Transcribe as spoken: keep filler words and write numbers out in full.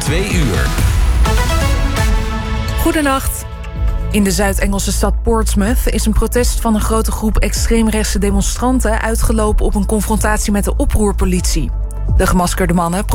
twee uur. Goedenacht. In de Zuid-Engelse stad Portsmouth is een protest van een grote groep extreemrechtse demonstranten uitgelopen op een confrontatie met de oproerpolitie. De gemaskerde mannen